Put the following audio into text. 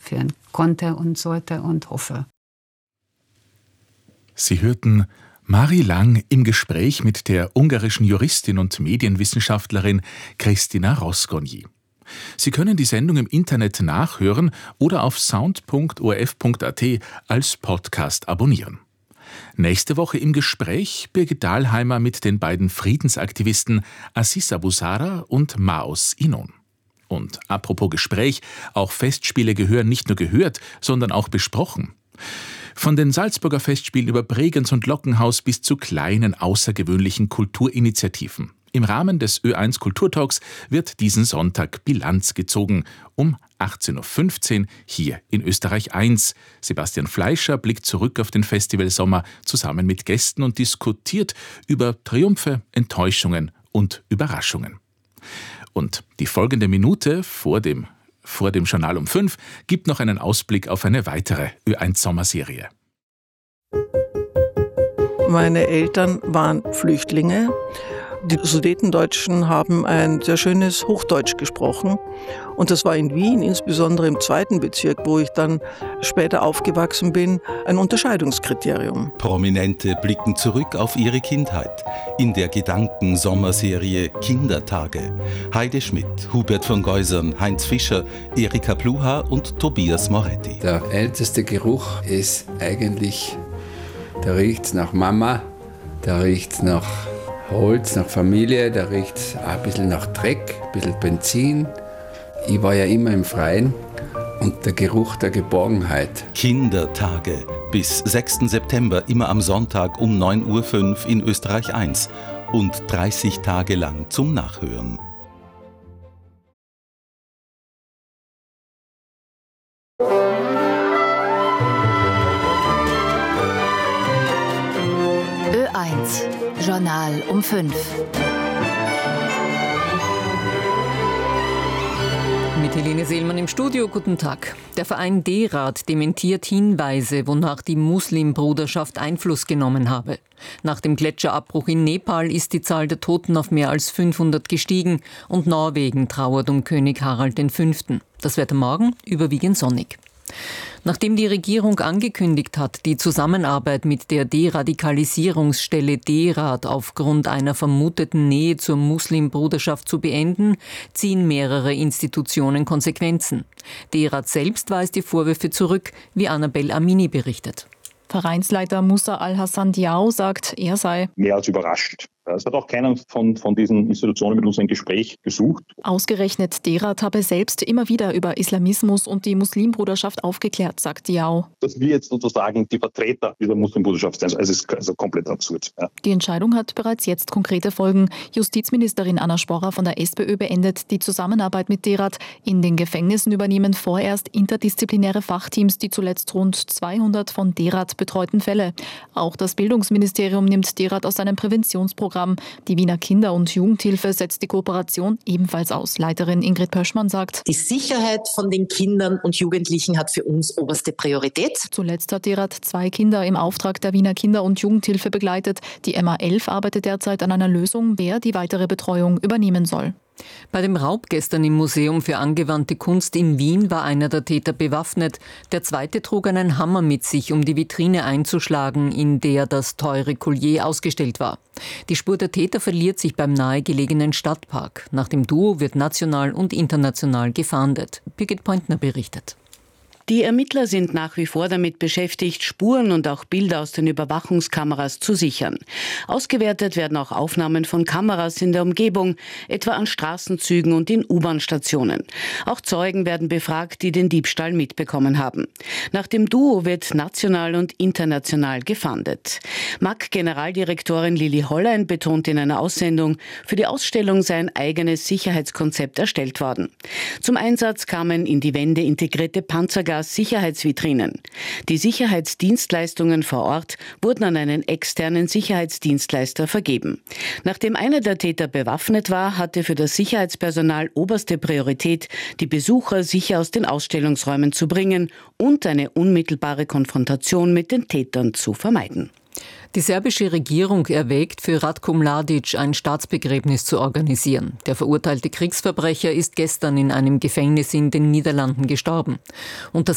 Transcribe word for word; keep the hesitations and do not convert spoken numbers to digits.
führen konnte und sollte und hoffe. Sie hörten Marie Lang im Gespräch mit der ungarischen Juristin und Medienwissenschaftlerin Kristina Rozgonyi. Sie können die Sendung im Internet nachhören oder auf sound punkt o r f punkt a t als Podcast abonnieren. Nächste Woche im Gespräch Birgit Dahlheimer mit den beiden Friedensaktivisten Aziz Abusara und Maos Inon. Und apropos Gespräch, auch Festspiele gehören nicht nur gehört, sondern auch besprochen. Von den Salzburger Festspielen über Bregenz und Lockenhaus bis zu kleinen, außergewöhnlichen Kulturinitiativen. Im Rahmen des Ö eins Kulturtalks wird diesen Sonntag Bilanz gezogen, um achtzehn Uhr fünfzehn hier in Österreich eins. Sebastian Fleischer blickt zurück auf den Festivalsommer zusammen mit Gästen und diskutiert über Triumphe, Enttäuschungen und Überraschungen. Und die folgende Minute vor dem, vor dem Journal um fünf gibt noch einen Ausblick auf eine weitere Ö eins Sommerserie. Meine Eltern waren Flüchtlinge. Die Sudetendeutschen haben ein sehr schönes Hochdeutsch gesprochen. Und das war in Wien, insbesondere im zweiten Bezirk, wo ich dann später aufgewachsen bin, ein Unterscheidungskriterium. Prominente blicken zurück auf ihre Kindheit in der Gedanken-Sommerserie Kindertage. Heide Schmidt, Hubert von Geusern, Heinz Fischer, Erika Pluha und Tobias Moretti. Der älteste Geruch ist eigentlich, da riecht es nach Mama, da riecht es nach Holz, nach Familie, da riecht es ein bisschen nach Dreck, ein bisschen Benzin. Ich war ja immer im Freien und der Geruch der Geborgenheit. Kindertage bis sechsten September, immer am Sonntag um neun Uhr fünf in Österreich eins und dreißig Tage lang zum Nachhören. Ö eins Journal um fünf. Mit Helene Seelmann im Studio, guten Tag. Der Verein D-Rat dementiert Hinweise, wonach die Muslimbruderschaft Einfluss genommen habe. Nach dem Gletscherabbruch in Nepal ist die Zahl der Toten auf mehr als fünfhundert gestiegen und Norwegen trauert um König Harald der Fünfte. Das Wetter morgen überwiegend sonnig. Nachdem die Regierung angekündigt hat, die Zusammenarbeit mit der Deradikalisierungsstelle D-Rat aufgrund einer vermuteten Nähe zur Muslimbruderschaft zu beenden, ziehen mehrere Institutionen Konsequenzen. D-Rat selbst weist die Vorwürfe zurück, wie Annabel Amini berichtet. Vereinsleiter Musa Al-Hassan Diao sagt, er sei mehr als überrascht. Es hat auch keiner von, von diesen Institutionen mit uns ein Gespräch gesucht. Ausgerechnet D-Rat habe selbst immer wieder über Islamismus und die Muslimbruderschaft aufgeklärt, sagt Diao. Dass wir jetzt sozusagen die Vertreter dieser Muslimbruderschaft sind, also ist also komplett absurd. Ja. Die Entscheidung hat bereits jetzt konkrete Folgen. Justizministerin Anna Sporrer von der SPÖ beendet die Zusammenarbeit mit D-Rat. In den Gefängnissen übernehmen vorerst interdisziplinäre Fachteams die zuletzt rund zweihundert von D-Rat betreuten Fälle. Auch das Bildungsministerium nimmt D-Rat aus seinem Präventionsprogramm. Die Wiener Kinder- und Jugendhilfe setzt die Kooperation ebenfalls aus. Leiterin Ingrid Pöschmann sagt, die Sicherheit von den Kindern und Jugendlichen hat für uns oberste Priorität. Zuletzt hat D-Rat zwei Kinder im Auftrag der Wiener Kinder- und Jugendhilfe begleitet. Die M A elf arbeitet derzeit an einer Lösung, wer die weitere Betreuung übernehmen soll. Bei dem Raub gestern im Museum für angewandte Kunst in Wien war einer der Täter bewaffnet. Der zweite trug einen Hammer mit sich, um die Vitrine einzuschlagen, in der das teure Collier ausgestellt war. Die Spur der Täter verliert sich beim nahegelegenen Stadtpark. Nach dem Duo wird national und international gefahndet. Birgit Pointner berichtet. Die Ermittler sind nach wie vor damit beschäftigt, Spuren und auch Bilder aus den Überwachungskameras zu sichern. Ausgewertet werden auch Aufnahmen von Kameras in der Umgebung, etwa an Straßenzügen und in U-Bahn-Stationen. Auch Zeugen werden befragt, die den Diebstahl mitbekommen haben. Nach dem Duo wird national und international gefahndet. M A G-Generaldirektorin Lili Hollein betont in einer Aussendung, für die Ausstellung sei ein eigenes Sicherheitskonzept erstellt worden. Zum Einsatz kamen in die Wände integrierte Panzergas Sicherheitsvitrinen. Die Sicherheitsdienstleistungen vor Ort wurden an einen externen Sicherheitsdienstleister vergeben. Nachdem einer der Täter bewaffnet war, hatte für das Sicherheitspersonal oberste Priorität, die Besucher sicher aus den Ausstellungsräumen zu bringen und eine unmittelbare Konfrontation mit den Tätern zu vermeiden. Die serbische Regierung erwägt, für Ratko Mladic ein Staatsbegräbnis zu organisieren. Der verurteilte Kriegsverbrecher ist gestern in einem Gefängnis in den Niederlanden gestorben. Unter